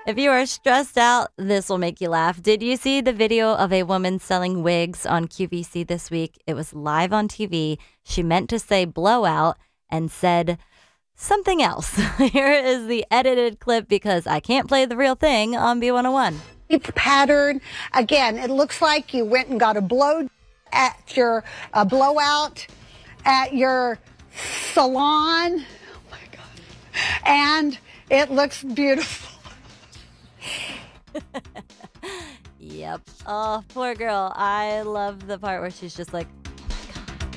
If you are stressed out, this will make you laugh. Did you see the video of a woman selling wigs on QVC this week? It was live on TV. She meant to say blowout and said something else. Here is the edited clip because I can't play the real thing on B101. It's pattern. Again, it looks like you went and got a blowout at your salon. Oh my God. And it looks beautiful. Yep. Oh, poor girl. I love the part where she's just like,